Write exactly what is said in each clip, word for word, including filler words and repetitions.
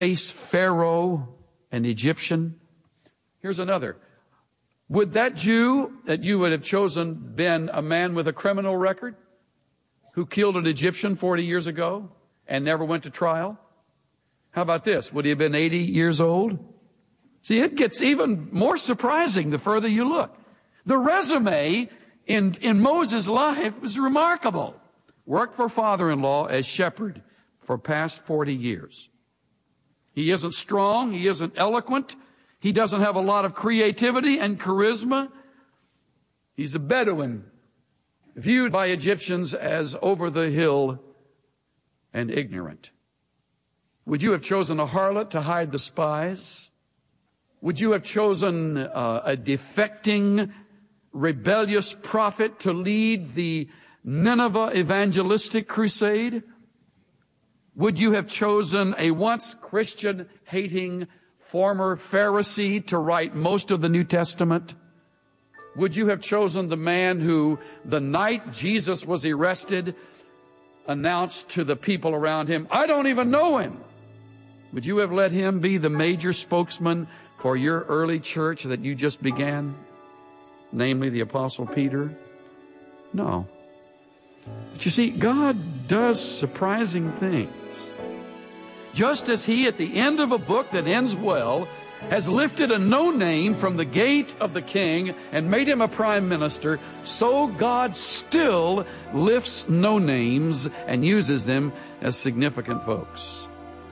face Pharaoh, an Egyptian. Here's another. Would that Jew that you would have chosen been a man with a criminal record who killed an Egyptian forty years ago and never went to trial? How about this? Would he have been eighty years old? See, it gets even more surprising the further you look. The resume in, in Moses' life was remarkable. Worked for father-in-law as shepherd for past forty years. He isn't strong. He isn't eloquent. He doesn't have a lot of creativity and charisma. He's a Bedouin, viewed by Egyptians as over the hill and ignorant. Would you have chosen a harlot to hide the spies? Would you have chosen uh, a defecting, rebellious prophet to lead the Nineveh evangelistic crusade? Would you have chosen a once Christian-hating former Pharisee to write most of the New Testament? Would you have chosen the man who, the night Jesus was arrested, announced to the people around him, "I don't even know him"? Would you have let him be the major spokesman for your early church that you just began, namely the Apostle Peter? No. But you see, God does surprising things. Just as he, at the end of a book that ends well, has lifted a no-name from the gate of the king and made him a prime minister, so God still lifts no-names and uses them as significant folks.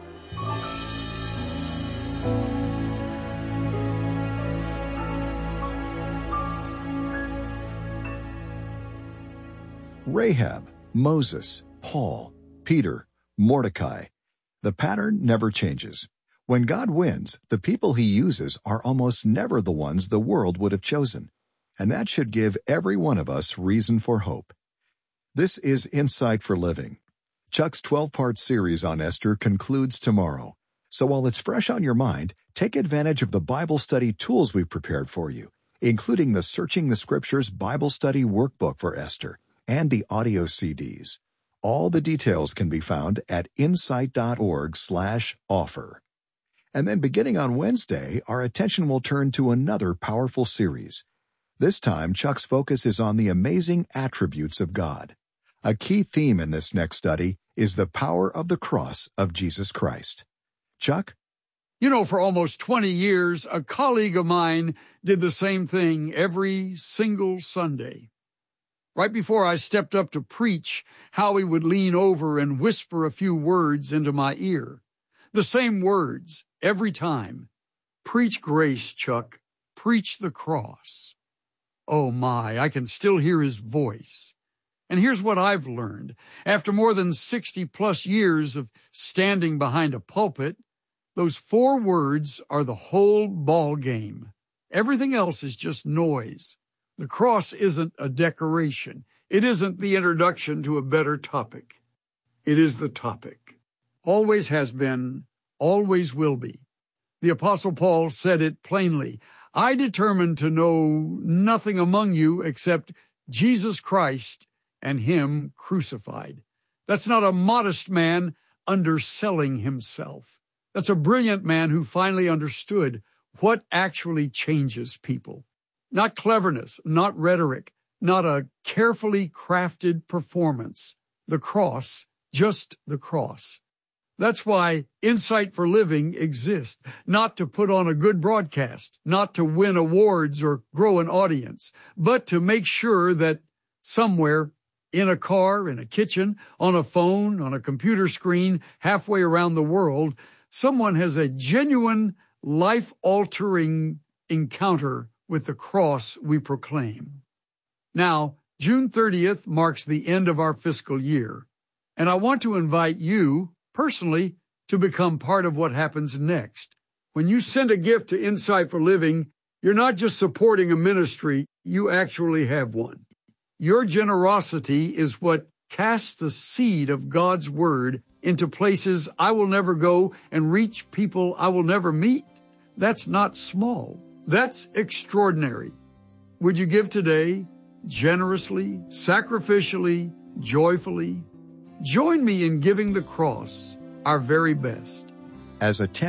Rahab, Moses, Paul, Peter, Mordecai. The pattern never changes. When God wins, the people he uses are almost never the ones the world would have chosen. And that should give every one of us reason for hope. This is Insight for Living. Chuck's twelve-part series on Esther concludes tomorrow. So while it's fresh on your mind, take advantage of the Bible study tools we've prepared for you, including the Searching the Scriptures Bible Study Workbook for Esther and the audio C Ds. All the details can be found at insight.org slash offer. And then beginning on Wednesday, our attention will turn to another powerful series. This time, Chuck's focus is on the amazing attributes of God. A key theme in this next study is the power of the cross of Jesus Christ. Chuck? You know, for almost twenty years, a colleague of mine did the same thing every single Sunday. Right before I stepped up to preach, Howie would lean over and whisper a few words into my ear. The same words every time. Preach grace, Chuck. Preach the cross. Oh my, I can still hear his voice. And here's what I've learned. After more than sixty plus years of standing behind a pulpit, those four words are the whole ball game. Everything else is just noise. The cross isn't a decoration. It isn't the introduction to a better topic. It is the topic. Always has been, always will be. The Apostle Paul said it plainly. I determined to know nothing among you except Jesus Christ and him crucified. That's not a modest man underselling himself. That's a brilliant man who finally understood what actually changes people. Not cleverness, not rhetoric, not a carefully crafted performance. The cross, just the cross. That's why Insight for Living exists, not to put on a good broadcast, not to win awards or grow an audience, but to make sure that somewhere, in a car, in a kitchen, on a phone, on a computer screen, halfway around the world, someone has a genuine, life-altering encounter with the cross we proclaim. Now, June thirtieth marks the end of our fiscal year, and I want to invite you, personally, to become part of what happens next. When you send a gift to Insight for Living, you're not just supporting a ministry, you actually have one. Your generosity is what casts the seed of God's Word into places I will never go and reach people I will never meet. That's not small. That's extraordinary. Would you give today, generously, sacrificially, joyfully? Join me in giving the cross our very best. As a